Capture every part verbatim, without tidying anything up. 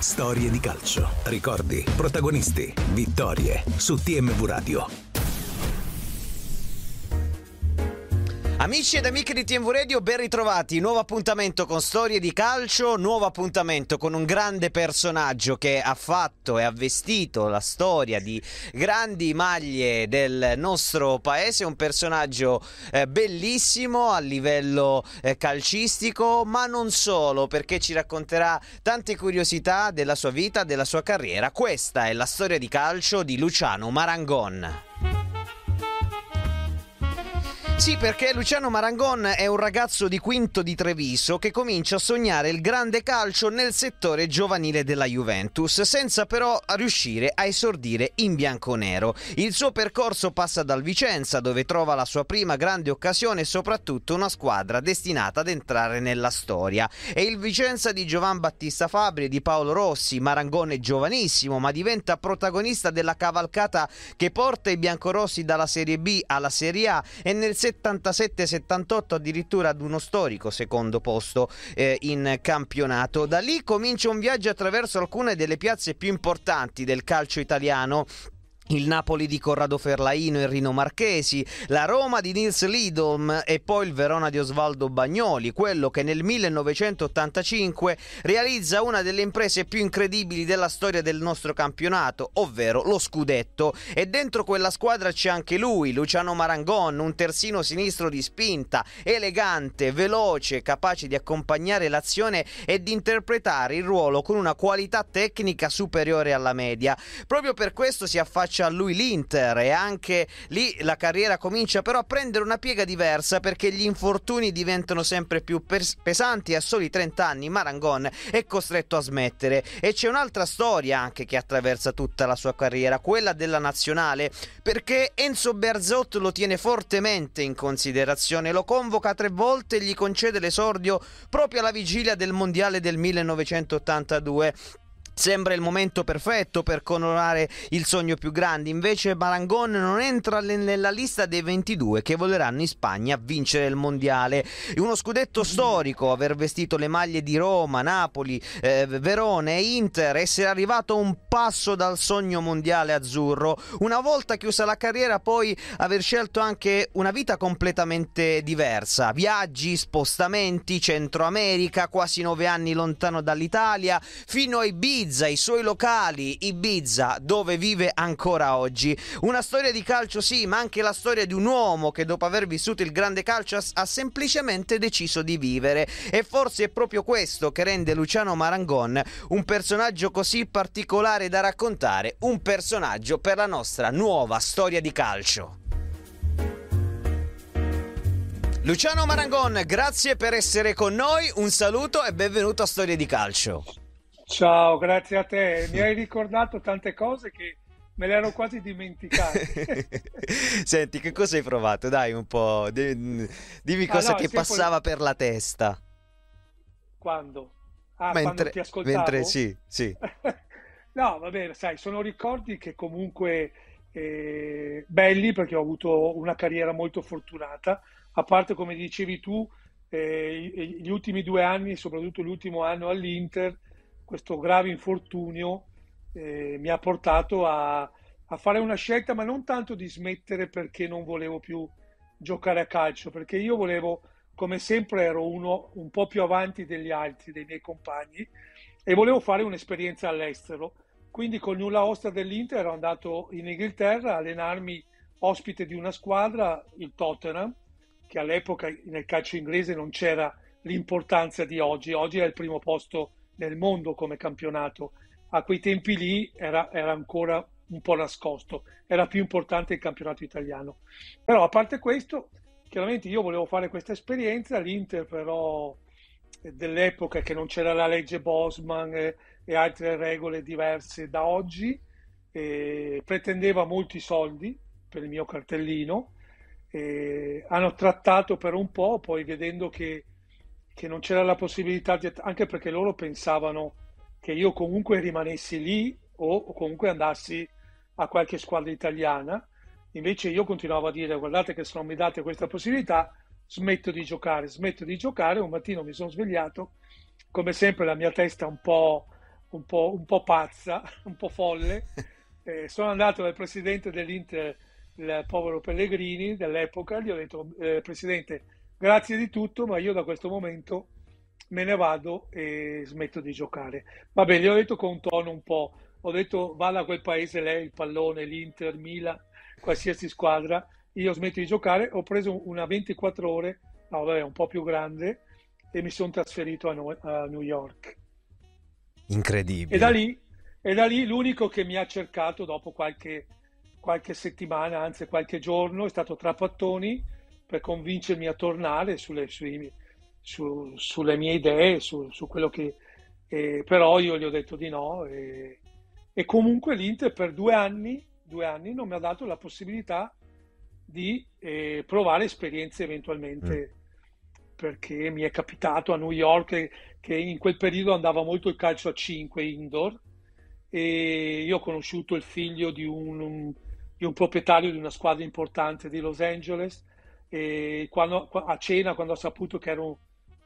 Storie di calcio, ricordi, protagonisti, vittorie su T M V Radio. Amici ed amiche di T M V Radio, ben ritrovati. Nuovo appuntamento con Storie di calcio, nuovo appuntamento con un grande personaggio che ha fatto e ha vestito la storia di grandi maglie del nostro paese, un personaggio eh, bellissimo a livello eh, calcistico, ma non solo, perché ci racconterà tante curiosità della sua vita, della sua carriera. Questa è la storia di calcio di Luciano Marangon. Sì, perché Luciano Marangon è un ragazzo di Quinto di Treviso che comincia a sognare il grande calcio nel settore giovanile della Juventus, senza però riuscire a esordire in bianconero. Il suo percorso passa dal Vicenza, dove trova la sua prima grande occasione e soprattutto una squadra destinata ad entrare nella storia. È il Vicenza di Giovan Battista Fabri e di Paolo Rossi. Marangon è giovanissimo, ma diventa protagonista della cavalcata che porta i biancorossi dalla Serie B alla Serie A e nel settantasette settantotto addirittura ad uno storico secondo posto eh, in campionato. Da lì comincia un viaggio attraverso alcune delle piazze più importanti del calcio italiano. Il Napoli di Corrado Ferlaino e Rino Marchesi, la Roma di Nils Lidholm e poi il Verona di Osvaldo Bagnoli, quello che nel millenovecentottantacinque realizza una delle imprese più incredibili della storia del nostro campionato, ovvero lo scudetto. E dentro quella squadra c'è anche lui, Luciano Marangon, un terzino sinistro di spinta, elegante, veloce, capace di accompagnare l'azione e di interpretare il ruolo con una qualità tecnica superiore alla media. Proprio per questo si affaccia a lui l'Inter e anche lì la carriera comincia però a prendere una piega diversa, perché gli infortuni diventano sempre più pes- pesanti e a soli trenta anni Marangon è costretto a smettere. E c'è un'altra storia anche che attraversa tutta la sua carriera, quella della nazionale, perché Enzo Bearzot lo tiene fortemente in considerazione, lo convoca tre volte e gli concede l'esordio proprio alla vigilia del mondiale del millenovecentottantadue. Sembra il momento perfetto per coronare il sogno più grande, invece Marangon non entra nella lista dei ventidue che voleranno in Spagna a vincere il mondiale. Uno scudetto storico, aver vestito le maglie di Roma, Napoli, eh, Verona e Inter, essere arrivato a un passo dal sogno mondiale azzurro. Una volta chiusa la carriera poi aver scelto anche una vita completamente diversa, viaggi, spostamenti, Centro America, quasi nove anni lontano dall'Italia, fino a Ibiza, i suoi locali, Ibiza, dove vive ancora oggi. Una storia di calcio sì, ma anche la storia di un uomo che dopo aver vissuto il grande calcio ha, ha semplicemente deciso di vivere, e forse è proprio questo che rende Luciano Marangon un personaggio così particolare da raccontare, un personaggio per la nostra nuova storia di calcio. Luciano Marangon, grazie per essere con noi, un saluto e benvenuto a Storie di Calcio. Ciao, grazie a te. Mi hai ricordato tante cose che me le ero quasi dimenticate. Senti, che cosa hai provato? Dai, un po'. Dimmi cosa ah, no, ti passava poi... per la testa. Quando? Ah, mentre, quando ti ascoltavo? Mentre sì, sì. No, va bene, sai, sono ricordi che comunque eh, belli, perché ho avuto una carriera molto fortunata, a parte, come dicevi tu, eh, gli ultimi due anni, soprattutto l'ultimo anno all'Inter, questo grave infortunio eh, mi ha portato a, a fare una scelta, ma non tanto di smettere perché non volevo più giocare a calcio, perché io volevo, come sempre ero uno un po' più avanti degli altri, dei miei compagni, e volevo fare un'esperienza all'estero. Quindi col nulla osta dell'Inter ero andato in Inghilterra a allenarmi ospite di una squadra, il Tottenham, che all'epoca nel calcio inglese non c'era l'importanza di oggi. Oggi è il primo posto nel mondo come campionato. A quei tempi lì era, era ancora un po' nascosto, era più importante il campionato italiano. Però a parte questo, chiaramente io volevo fare questa esperienza, l'Inter però dell'epoca, che non c'era la legge Bosman e, e altre regole diverse da oggi, e pretendeva molti soldi per il mio cartellino, e hanno trattato per un po', poi vedendo che che non c'era la possibilità di, anche perché loro pensavano che io comunque rimanessi lì o comunque andassi a qualche squadra italiana. Invece io continuavo a dire: guardate che se non mi date questa possibilità smetto di giocare, smetto di giocare. Un mattino mi sono svegliato, come sempre la mia testa un po' un po', un po' pazza, un po' folle. Eh, sono andato dal presidente dell'Inter, il povero Pellegrini dell'epoca, gli ho detto, eh, Presidente, grazie di tutto, ma io da questo momento me ne vado e smetto di giocare. Vabbè, gli ho detto con un tono un po', ho detto vada a quel paese lei, il pallone, l'Inter, Milan, qualsiasi squadra, io smetto di giocare, ho preso una ventiquattro ore, no, vabbè, un po' più grande, e mi sono trasferito a, No- a New York. E da Incredibile. lì, e da lì l'unico che mi ha cercato dopo qualche, qualche settimana, anzi qualche giorno, è stato Trapattoni per convincermi a tornare sulle, sui- su- sulle mie idee, su, su quello che... eh, però io gli ho detto di no e, e comunque l'Inter per due anni, due anni non mi ha dato la possibilità di eh, provare esperienze Mm. eventualmente perché mi è capitato a New York che, che in quel periodo andava molto il calcio a cinque indoor e io ho conosciuto il figlio di un, un- di un proprietario di una squadra importante di Los Angeles e quando- a cena quando ho saputo che era un,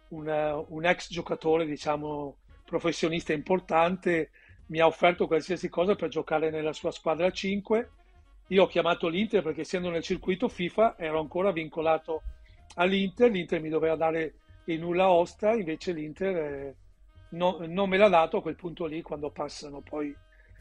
un, un ex giocatore, diciamo, professionista importante, mi ha offerto qualsiasi cosa per giocare nella sua squadra a cinque. Io ho chiamato l'Inter perché essendo nel circuito FIFA ero ancora vincolato all'Inter, l'Inter mi doveva dare il nulla osta, invece l'Inter eh, no- non me l'ha dato a quel punto lì, quando passano poi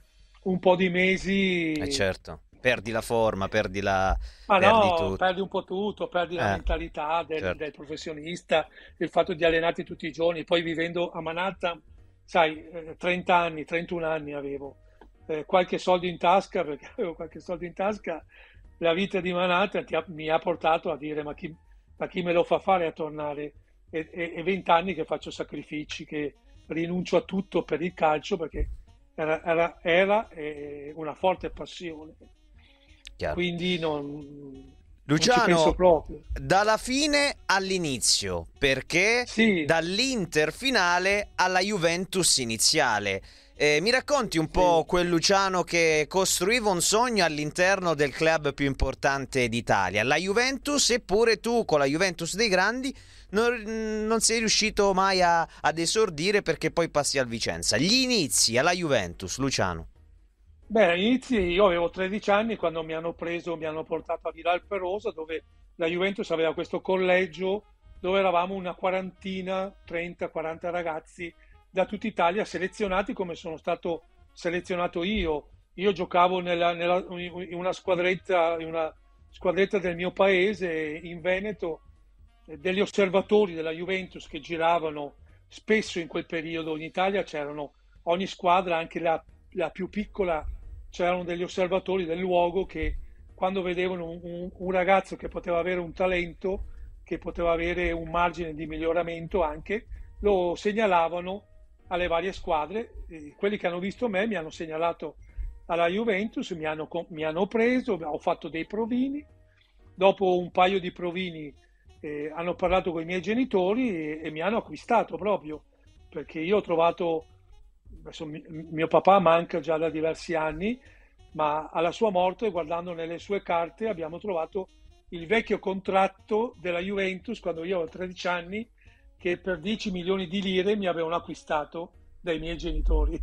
un po' di Eh mesi. certo, perdi la forma, perdi la... Ma perdi no, tutto. perdi un po' tutto, perdi la Eh, mentalità del, certo. del professionista, il fatto di allenarti tutti i giorni, poi vivendo a Manhattan, sai, eh, trenta anni, trentuno anni avevo, eh, qualche soldo in tasca, perché avevo qualche soldo in tasca, la vita di Manhattan ti ha- mi ha portato a dire ma chi, ma chi me lo fa fare a tornare? E e- e vent'anni che faccio sacrifici, che rinuncio a tutto per il calcio, perché era, era- era, eh, una forte passione. Chiaro. Quindi non, non ci penso Luciano, proprio. dalla fine all'inizio, perché Sì, dall'Inter finale alla Juventus iniziale. Eh, mi racconti un po' sì. quel Luciano che costruiva un sogno all'interno del club più importante d'Italia, la Juventus, eppure tu con la Juventus dei grandi non, non sei riuscito mai a- ad esordire perché poi passi al Vicenza. Gli inizi alla Juventus, Luciano. Beh, all'inizio io avevo tredici anni quando mi hanno preso, mi hanno portato a Viral Perosa, dove la Juventus aveva questo collegio dove eravamo una quarantina, trenta quaranta ragazzi da tutta Italia selezionati come sono stato selezionato io. Io giocavo nella, nella- in una squadretta, in una squadretta del mio paese, in Veneto, eh, degli osservatori della Juventus che giravano spesso in quel periodo in Italia, c'erano ogni squadra, anche la la più piccola, c'erano degli osservatori del luogo che quando vedevano un, un- un ragazzo che poteva avere un talento, che poteva avere un margine di miglioramento anche, lo segnalavano alle varie squadre. E quelli che hanno visto me mi hanno segnalato alla Juventus, mi hanno, co- mi hanno preso, ho fatto dei provini. Dopo un paio di provini eh, hanno parlato con i miei genitori e, e mi hanno acquistato proprio perché io ho trovato, adesso mi- mio papà manca già da diversi anni, ma alla sua morte, guardando nelle sue carte, abbiamo trovato il vecchio contratto della Juventus quando io avevo tredici anni, che per dieci milioni di lire mi avevano acquistato dai miei genitori.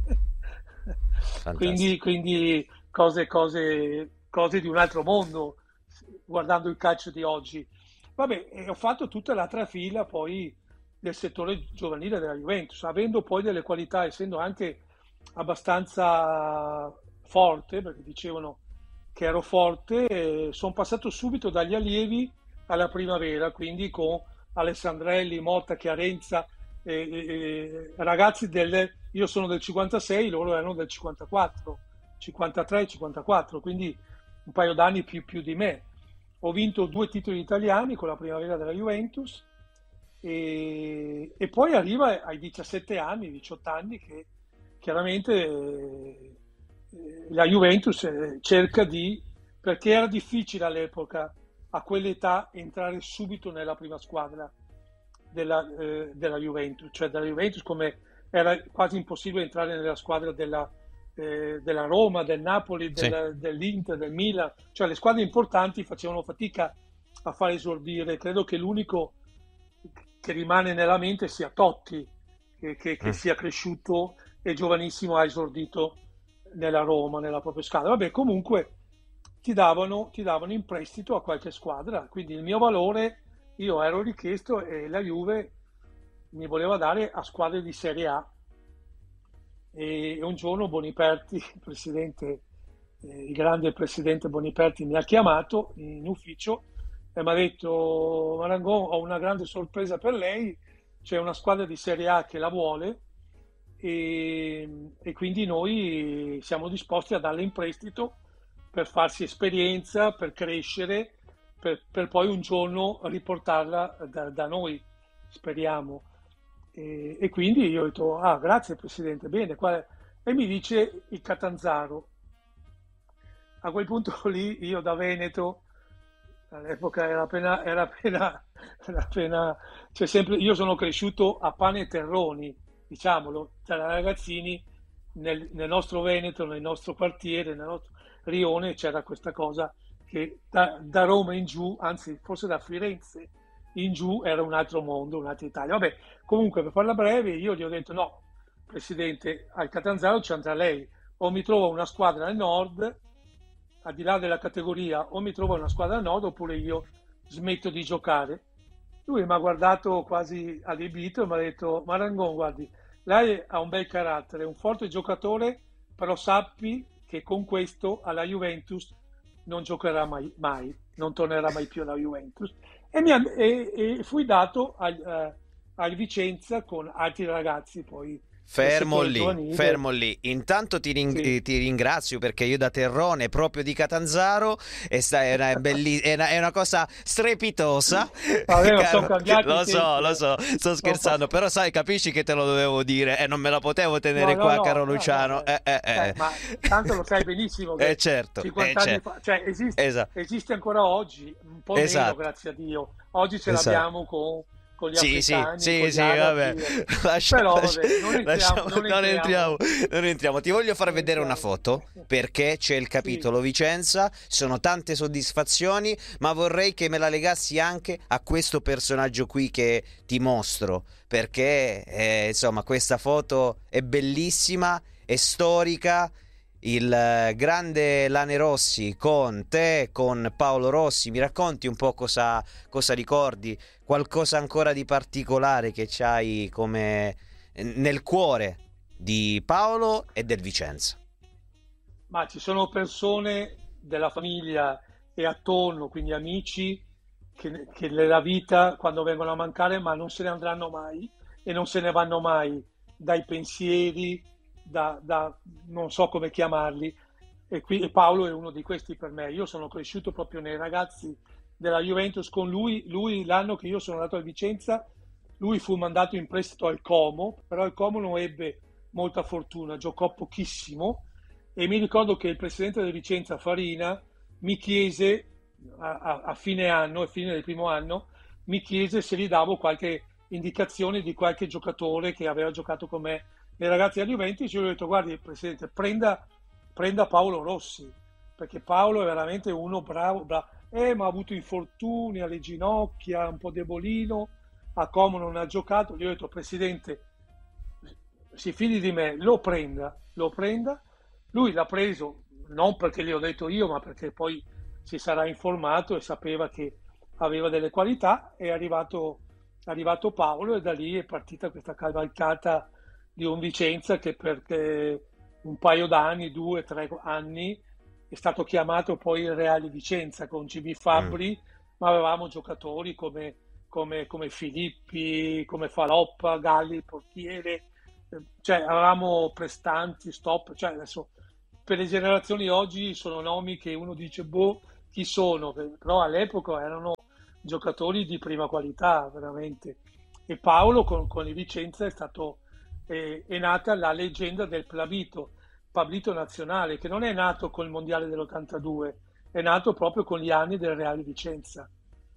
Quindi, Fantastico. quindi cose, cose, cose di un altro mondo, guardando il calcio di oggi. Vabbè, e ho fatto tutta l'altra fila poi del settore giovanile della Juventus, avendo poi delle qualità, essendo anche abbastanza forte, perché dicevano che ero forte, eh, sono passato subito dagli allievi alla primavera, quindi con Alessandrelli, Motta, Chiarenza, eh, eh, ragazzi del... Io sono del cinquantasei, loro erano del cinquantaquattro, cinquantatré e cinquantaquattro, quindi un paio d'anni più, più di me. Ho vinto due titoli italiani con la primavera della Juventus e, e poi arriva ai diciassette anni, diciotto anni che chiaramente eh, la Juventus eh, cerca di, perché era difficile all'epoca a quell'età entrare subito nella prima squadra della, eh, della Juventus, cioè della Juventus come era quasi impossibile entrare nella squadra della, eh, della Roma, del Napoli, Sì. del, dell'Inter, del Milan, cioè le squadre importanti facevano fatica a far esordire. Credo che l'unico che rimane nella mente sia Totti, che, che- che Mm. sia cresciuto e giovanissimo ha esordito nella Roma, nella propria squadra. Vabbè, comunque ti davano, ti davano in prestito a qualche squadra, quindi il mio valore, io ero richiesto e la Juve mi voleva dare a squadre di Serie A. E un giorno Boniperti, il presidente, eh, il grande presidente Boniperti, mi ha chiamato in ufficio e mi ha detto: Marangon, ho una grande sorpresa per lei, c'è una squadra di Serie A che la vuole e, e quindi noi siamo disposti a darle in prestito per farsi esperienza, per crescere, per, per poi un giorno riportarla da, da noi, speriamo. E, e quindi io ho detto: ah, grazie Presidente, bene. Qual è? E mi dice il Catanzaro. A quel punto lì io da Veneto, all'epoca era appena, era appena, era appena cioè sempre, io sono cresciuto a pane e terroni, diciamolo, tra ragazzini, nel, nel nostro Veneto, nel nostro quartiere, nel nostro rione c'era questa cosa che da, da Roma in giù, anzi forse da Firenze in giù era un altro mondo, un'altra Italia. Vabbè, comunque per farla breve io gli ho detto: no, Presidente, al Catanzaro ci andrà lei, o mi trovo una squadra al nord, al di là della categoria, o mi trovo una squadra al nord oppure io smetto di giocare. Lui mi ha guardato quasi allibito e mi ha detto: Marangon, guardi, lei ha un bel carattere, è un forte giocatore, però sappi che con questo alla Juventus non giocherà mai, mai non tornerà mai più alla Juventus. E, mi ha, e, e fui dato al, uh, al Vicenza con altri ragazzi poi. Fermo lì, fermo lì. Intanto ti, ring- Sì. ti ringrazio perché io da terrone proprio di Catanzaro e sta, è, una, belli- è, una, è una cosa strepitosa. Vabbè, sono cambiati lo i so, tempi, lo eh. so, sto scherzando, però sai, capisci che te lo dovevo dire e non me la potevo tenere No, no, qua, no, caro no, Luciano. no, eh. Eh, eh, Eh, ma tanto lo sai benissimo eh. che Eh, certo, cinquanta eh, anni certo. fa, cioè esiste, Esatto, esiste ancora oggi, un po' meno, esatto, grazie a Dio. Oggi ce esatto. l'abbiamo con, con gli Sì, sì, africani, con sì, gli sì, vabbè. arabi, eh. Lascia- Però lascia- vabbè, non entriamo, lasciamo- non non entriamo, entriamo, non entriamo. Ti voglio far non vedere una entriamo. foto perché c'è il Sì, capitolo Vicenza, sono tante soddisfazioni, ma vorrei che me la legassi anche a questo personaggio qui che ti mostro, perché eh, insomma questa foto è bellissima, è storica. Il eh, grande Lane Rossi con te, con Paolo Rossi, mi racconti un po' cosa, cosa ricordi? Qualcosa ancora di particolare che c'hai come nel cuore di Paolo e del Vicenza? ma ci sono persone della famiglia e attorno, quindi amici, che, che nella vita quando vengono a mancare, ma non se ne andranno mai e non se ne vanno mai dai pensieri, da, da- non so come chiamarli, e, qui, e Paolo è uno di questi per me. Io sono cresciuto proprio nei ragazzi della Juventus con lui, lui l'anno che io sono andato al Vicenza, lui fu mandato in prestito al Como, però il Como non ebbe molta fortuna, giocò pochissimo e mi ricordo che il presidente del Vicenza, Farina, mi chiese a, a- a fine anno, a fine del primo anno, mi chiese se gli davo qualche indicazione di qualche giocatore che aveva giocato con me nei ragazzi della Juventus. Io gli ho detto: guardi Presidente, prenda, prenda Paolo Rossi, perché Paolo è veramente uno bravo, bravo. Eh, ma ha avuto infortuni alle ginocchia, un po' debolino, a Como non ha giocato. Gli ho detto: Presidente, si fidi di me, lo prenda, lo prenda. Lui l'ha preso non perché gli ho detto io, ma perché poi si sarà informato e sapeva che aveva delle qualità. È arrivato, è arrivato Paolo e da lì è partita questa cavalcata di un Vicenza che per eh, un paio d'anni, due, tre anni, è stato chiamato poi il Reale Vicenza con G B Mm. Fabbri, ma avevamo giocatori come, come, come Filippi, come Faloppa, Galli, portiere, eh, cioè avevamo prestanti, stop, cioè adesso per le generazioni oggi sono nomi che uno dice boh, chi sono, però all'epoca erano giocatori di prima qualità, veramente. E Paolo con, con il Vicenza è stato, eh, è nata la leggenda del Plabito, Pablito Nazionale, che non è nato col Mondiale dell'ottantadue, è nato proprio con gli anni del Reale Vicenza.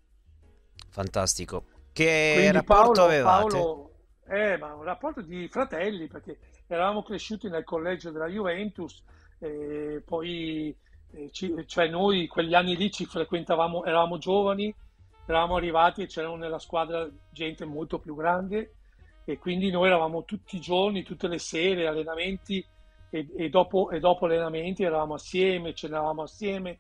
Fantastico. Che Quindi rapporto Paolo, avevate? Paolo, eh, ma un rapporto di fratelli, perché eravamo cresciuti nel collegio della Juventus, e poi eh, ci- cioè noi quegli anni lì ci frequentavamo, eravamo giovani, eravamo arrivati e c'erano nella squadra gente molto più grande e quindi noi eravamo tutti i giorni, tutte le sere, allenamenti e, e dopo, e dopo allenamenti eravamo assieme, cenavamo assieme,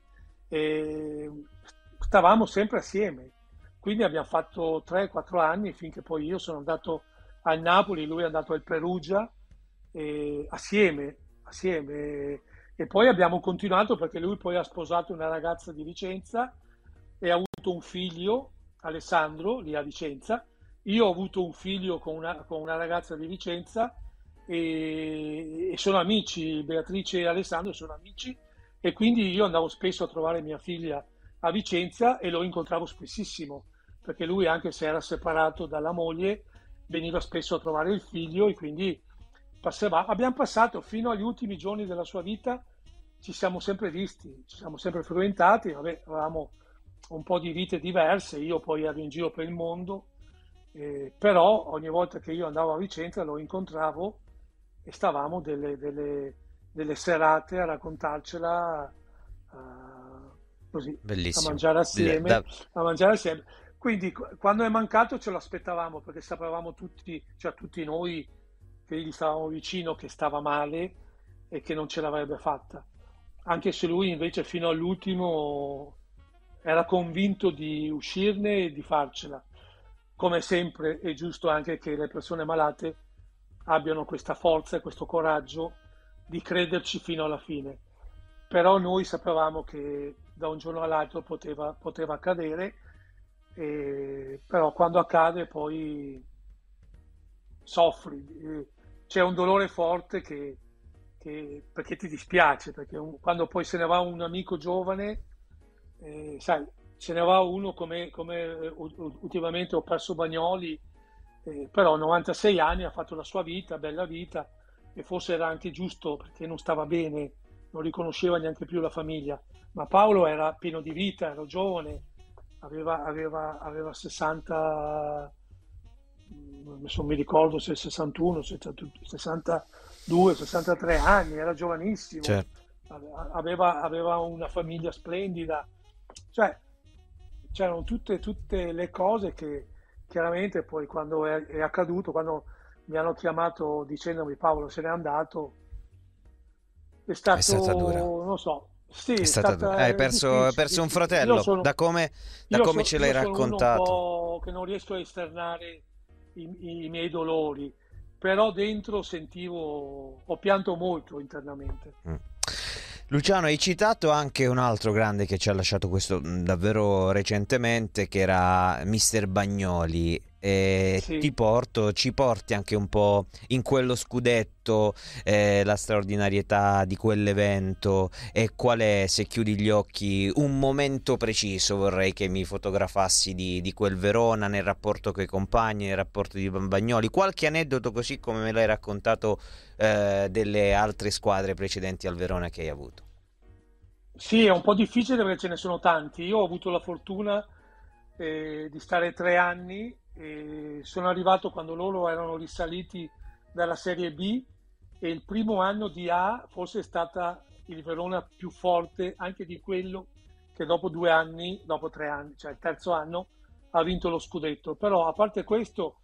e stavamo sempre assieme. Quindi abbiamo fatto tre quattro anni finché poi io sono andato al Napoli, lui è andato al Perugia, e assieme, assieme. E poi abbiamo continuato perché lui poi ha sposato una ragazza di Vicenza e ha avuto un figlio, Alessandro, lì a Vicenza. Io ho avuto un figlio con una, con una ragazza di Vicenza e, e sono amici, Beatrice e Alessandro sono amici e quindi io andavo spesso a trovare mia figlia a Vicenza e lo incontravo spessissimo, perché lui anche se era separato dalla moglie veniva spesso a trovare il figlio e quindi passava, abbiamo passato fino agli ultimi giorni della sua vita, ci siamo sempre visti, ci siamo sempre frequentati, vabbè, avevamo un po' di vite diverse, io poi ero in giro per il mondo, eh, però ogni volta che io andavo a Vicenza lo incontravo e stavamo delle, delle- delle serate a raccontarcela, a- così, a Bellissimo. mangiare Da- assieme, da- a mangiare assieme. Quindi qu- quando è mancato ce lo aspettavamo perché sapevamo tutti, cioè tutti noi che gli stavamo vicino che stava male e che non ce l'avrebbe fatta. Anche se lui invece fino all'ultimo era convinto di uscirne e di farcela. Come sempre è giusto anche che le persone malate abbiano questa forza e questo coraggio di crederci fino alla fine. Però noi sapevamo che da un giorno all'altro poteva, poteva accadere, e- però quando accade poi soffri, eh, c'è un dolore forte che, che- perché ti dispiace, perché un- quando poi se ne va un amico giovane, eh, sai, se ne va uno come, come eh, u- u- ultimamente ho perso Bagnoli, eh, però a novantasei anni ha fatto la sua vita, bella vita, e forse era anche giusto perché non stava bene, non riconosceva neanche più la famiglia, ma Paolo era pieno di vita, era giovane, aveva, aveva, aveva sessanta, mm, adesso non mi ricordo se sessantuno, sessantadue, sessantatré anni, era giovanissimo, certo. aveva, aveva una famiglia splendida, cioè c'erano tutte, tutte le cose che chiaramente poi quando è, è accaduto, quando mi hanno chiamato dicendomi Paolo se n'è andato, è È stato, stata dura. non so, sì, È è stata dura. Eh, stata Hai è perso, hai difficile, perso un difficile. Io fratello. sono, Da come, da io come so- ce l'hai io sono uno un raccontato. po' che non riesco a esternare i, i miei dolori, però dentro sentivo, ho pianto molto internamente. Mm. Luciano, hai citato anche un altro grande che ci ha lasciato questo mh, davvero recentemente, che era mister Bagnoli. E ti Sì. porto, ci porti anche un po' in quello scudetto, eh, la straordinarietà di quell'evento e qual è, se chiudi gli occhi, un momento preciso vorrei che mi fotografassi di, di quel Verona nel rapporto con i compagni, nel rapporto di Bagnoli, qualche aneddoto così come me l'hai raccontato eh, delle altre squadre precedenti al Verona che hai avuto. Sì, è un po' difficile perché ce ne sono tanti. Io ho avuto la fortuna eh, di stare tre anni e sono arrivato quando loro erano risaliti dalla Serie B e il primo anno di A forse è stata il Verona più forte anche di quello che dopo due anni, dopo tre anni, cioè il terzo anno, ha vinto lo scudetto. Però a parte questo,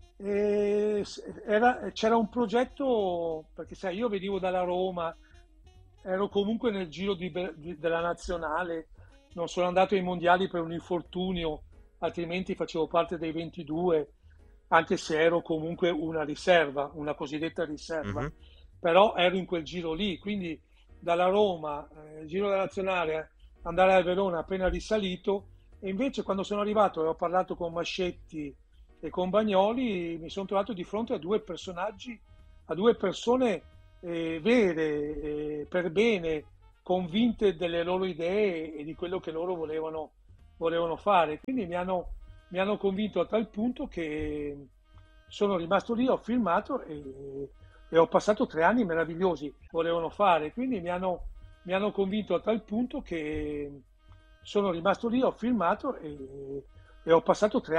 eh, era- c'era un progetto, perché sai, io venivo dalla Roma, ero comunque nel giro di- di- della nazionale, non sono andato ai mondiali per un infortunio, altrimenti facevo parte dei ventidue, anche se ero comunque una riserva, una cosiddetta riserva, Mhm. però ero in quel giro lì, quindi dalla Roma, eh, il giro della nazionale, andare a Verona appena risalito, e invece quando sono arrivato e ho parlato con Mascetti e con Bagnoli, mi sono trovato di fronte a due personaggi, a due persone eh, vere, eh, per bene, convinte delle loro idee e di quello che loro volevano, volevano fare. Quindi mi hanno, mi hanno convinto a tal punto che sono rimasto lì, ho filmato e, e ho passato tre anni meravigliosi, volevano fare. Quindi mi hanno, mi hanno convinto a tal punto che sono rimasto lì, ho filmato e, e ho passato tre